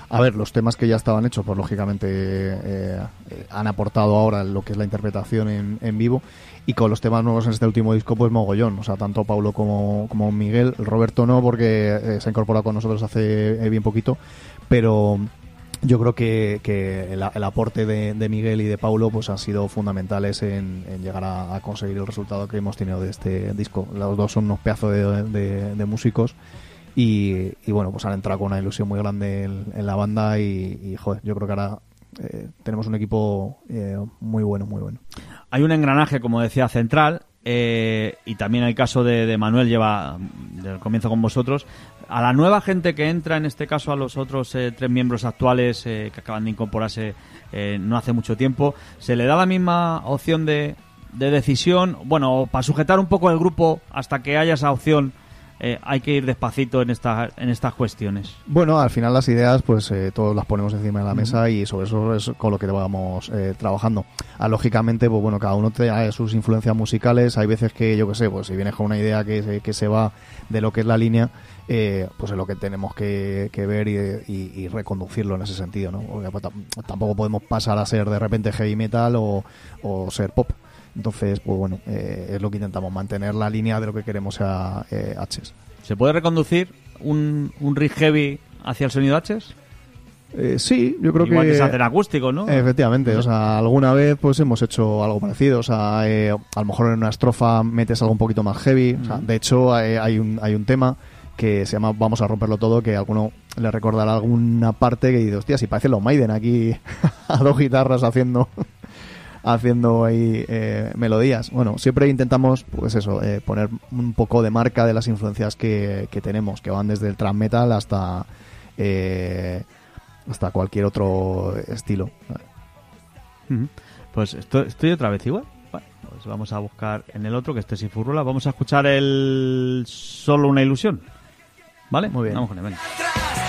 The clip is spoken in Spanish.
A ver, los temas que ya estaban hechos, pues lógicamente han aportado ahora lo que es la interpretación en vivo, y con los temas nuevos en este último disco, pues mogollón. O sea, tanto Paulo como Miguel. Roberto no, porque se ha incorporado con nosotros hace bien poquito, pero yo creo que el aporte de Miguel y de Paulo pues han sido fundamentales en llegar a conseguir el resultado que hemos tenido de este disco. Los dos son unos pedazos de músicos. Y bueno, pues han entrado con una ilusión muy grande en la banda y joder, yo creo que ahora tenemos un equipo muy bueno, muy bueno. Hay un engranaje, como decía, central, y también el caso de Manuel lleva desde el comienzo con vosotros. A la nueva gente que entra, en este caso a los otros 3 miembros actuales que acaban de incorporarse no hace mucho tiempo, ¿se le da la misma opción de decisión? Bueno, para sujetar un poco el grupo hasta que haya esa opción, hay que ir despacito en estas cuestiones. Bueno, al final las ideas pues todos las ponemos encima de la mesa y sobre eso es con lo que vamos trabajando. Lógicamente, pues bueno, cada uno tiene sus influencias musicales. Hay veces que, yo qué sé, pues si vienes con una idea que se va de lo que es la línea, pues es lo que tenemos que ver y reconducirlo en ese sentido, ¿no? Porque pues, tampoco podemos pasar a ser de repente heavy metal o ser pop. Entonces, pues bueno, es lo que intentamos, mantener la línea de lo que queremos a H's. ¿Se puede reconducir un riff heavy hacia el sonido H's? Sí, yo creo Igual que se hace en acústico, ¿no? Efectivamente, o sea, alguna vez pues hemos hecho algo parecido, o sea, a lo mejor en una estrofa metes algo un poquito más heavy, o sea, de hecho hay un tema que se llama Vamos a romperlo todo, que a alguno le recordará alguna parte que dice, hostia, si parece los Maiden aquí a 2 guitarras haciendo ahí melodías. Bueno, siempre intentamos, pues eso, poner un poco de marca de las influencias que tenemos, que van desde el thrash metal hasta cualquier otro estilo. Pues estoy otra vez igual. Bueno, pues vamos a buscar en el otro, que este sin furrola. Vamos a escuchar el Solo una ilusión. ¿Vale? Muy bien. Vamos con él, venga.